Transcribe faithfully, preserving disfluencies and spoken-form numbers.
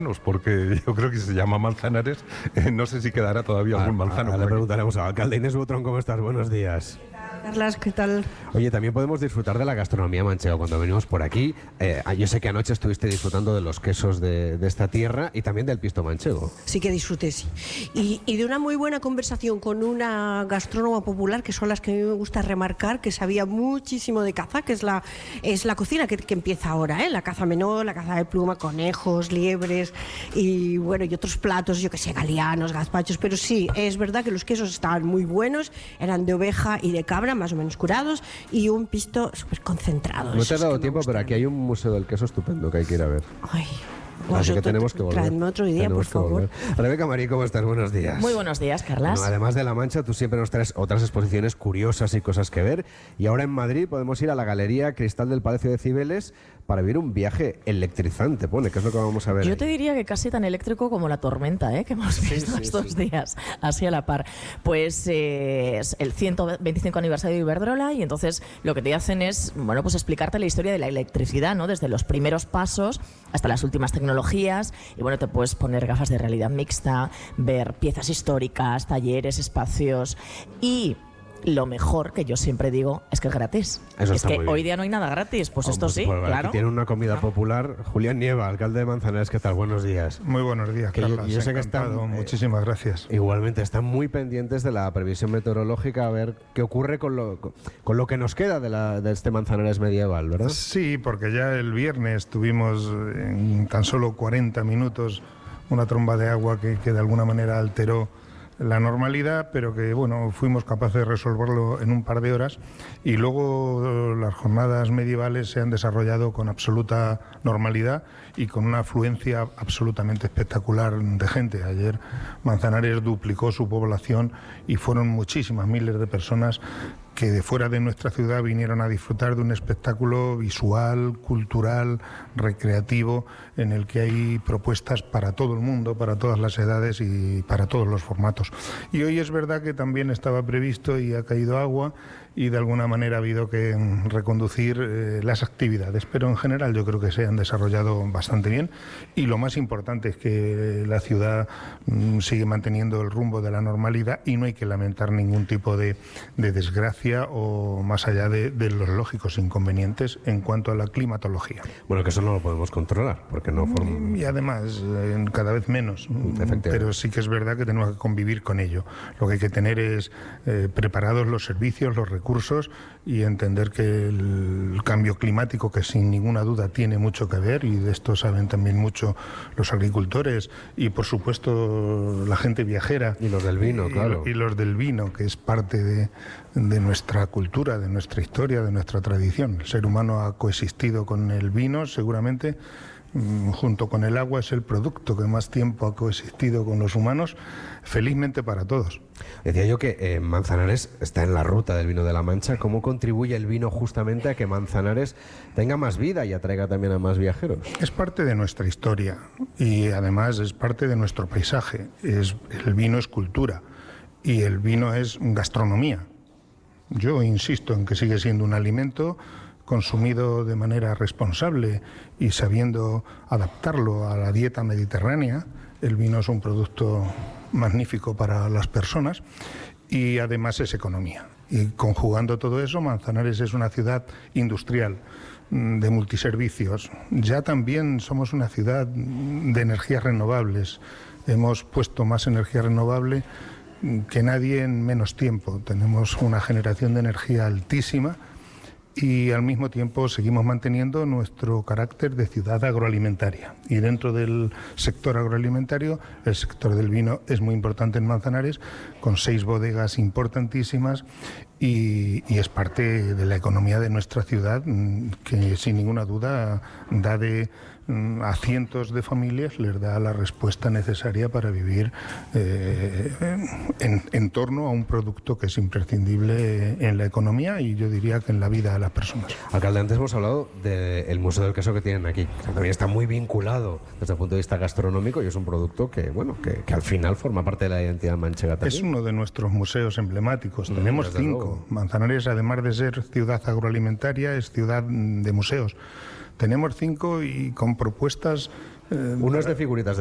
porque yo creo que si se llama Manzanares, eh, no sé si quedará todavía ah, algún manzano. Ah, le preguntaremos al alcalde. Inés Butrón, ¿cómo estás? Buenos días. Carlas, ¿qué tal? Oye, también podemos disfrutar de la gastronomía manchega cuando venimos por aquí. Eh, yo sé que anoche estuviste disfrutando de los quesos de, de esta tierra y también del pisto manchego. Sí que disfruté, sí. Y, y de una muy buena conversación con una gastrónoma popular, que son las que a mí me gusta remarcar, que sabía muchísimo de caza, que es la, es la cocina que, que empieza ahora, ¿eh? La caza menor, la caza de pluma, conejos, liebres y bueno, y otros platos, yo que sé, galianos, gazpachos, pero sí, es verdad que los quesos estaban muy buenos, eran de oveja y de cabra, más o menos curados, y un pisto súper concentrado. No te he dado tiempo, pero aquí hay un museo del queso estupendo que hay que ir a ver. Ay, así que tenemos que volver. Traedme otro día, tenemos por favor. Rebeca Marí, ¿cómo estás? Buenos días. Muy buenos días, Carlas. Bueno, además de La Mancha, tú siempre nos traes otras exposiciones curiosas y cosas que ver. Y ahora en Madrid podemos ir a la Galería Cristal del Palacio de Cibeles para vivir un viaje electrizante, pone, que es lo que vamos a ver. Yo ahí. te diría que casi tan eléctrico como la tormenta, ¿eh? Que hemos visto sí, estos sí, días, sí. así a la par. Pues eh, es el ciento veinticinco aniversario de Iberdrola y entonces lo que te hacen es, bueno, pues explicarte la historia de la electricidad, ¿no? Desde los primeros pasos hasta las últimas tecnologías. Y bueno, te puedes poner gafas de realidad mixta, ver piezas históricas, talleres, espacios y... lo mejor, que yo siempre digo, es que es gratis. Eso es que hoy día no hay nada gratis, pues oh, esto pues, sí, pues, claro. Aquí tiene una comida popular. Julián Nieva, alcalde de Manzanares, ¿qué tal? Buenos días. Muy buenos días, que Carlos. Yo, yo sé que están, eh, muchísimas gracias. Igualmente, están muy pendientes de la previsión meteorológica, a ver qué ocurre con lo, con lo que nos queda de, la, de este Manzanares medieval, ¿verdad? Sí, porque ya el viernes tuvimos en tan solo cuarenta minutos una tromba de agua que, que de alguna manera alteró la normalidad, pero que bueno, fuimos capaces de resolverlo en un par de horas y luego las jornadas medievales se han desarrollado con absoluta normalidad y con una afluencia absolutamente espectacular de gente. Ayer Manzanares duplicó su población y fueron muchísimas miles de personas que de fuera de nuestra ciudad vinieron a disfrutar de un espectáculo visual, cultural, recreativo, en el que hay propuestas para todo el mundo, para todas las edades y para todos los formatos. Y hoy es verdad que también estaba previsto y ha caído agua y de alguna manera ha habido que reconducir eh, las actividades, pero en general yo creo que se han desarrollado bastante bien y lo más importante es que la ciudad mm, sigue manteniendo el rumbo de la normalidad y no hay que lamentar ningún tipo de, de desgracia o más allá de, de los lógicos inconvenientes en cuanto a la climatología. Bueno, que eso no lo podemos controlar, porque no forma... Y además, eh, cada vez menos, pero sí que es verdad que tenemos que convivir con ello. Lo que hay que tener es eh, preparados los servicios, los recursos y entender que el cambio climático, que sin ninguna duda tiene mucho que ver, y de esto saben también mucho los agricultores y por supuesto la gente viajera. Y los del vino, y, claro. Y los del vino, que es parte de, de nuestra cultura, de nuestra historia, de nuestra tradición. El ser humano ha coexistido con el vino, seguramente, junto con el agua, es el producto que más tiempo ha coexistido con los humanos, felizmente para todos. Decía yo que eh, Manzanares está en la ruta del vino de la Mancha. ¿Cómo contribuye el vino justamente a que Manzanares tenga más vida y atraiga también a más viajeros? Es parte de nuestra historia y además es parte de nuestro paisaje. Es, el vino es cultura y el vino es gastronomía. Yo insisto en que sigue siendo un alimento consumido de manera responsable y sabiendo adaptarlo a la dieta mediterránea. El vino es un producto magnífico para las personas y además es economía. Y conjugando todo eso, Manzanares es una ciudad industrial de multiservicios. Ya también somos una ciudad de energías renovables. Hemos puesto más energía renovable que nadie en menos tiempo. Tenemos una generación de energía altísima y al mismo tiempo seguimos manteniendo nuestro carácter de ciudad agroalimentaria. Y dentro del sector agroalimentario, el sector del vino es muy importante en Manzanares, con seis bodegas importantísimas y, y es parte de la economía de nuestra ciudad, que sin ninguna duda da de a cientos de familias, les da la respuesta necesaria para vivir eh, en, en torno a un producto que es imprescindible en la economía y yo diría que en la vida de las personas. Alcalde, antes hemos hablado del Museo del Queso que tienen aquí. También está muy vinculado desde el punto de vista gastronómico y es un producto que, bueno, que, que al final forma parte de la identidad manchega también. Es uno de nuestros museos emblemáticos. Mm, Tenemos cinco. Luego. Manzanares, además de ser ciudad agroalimentaria, es ciudad de museos. Tenemos cinco y con propuestas Uno es de figuritas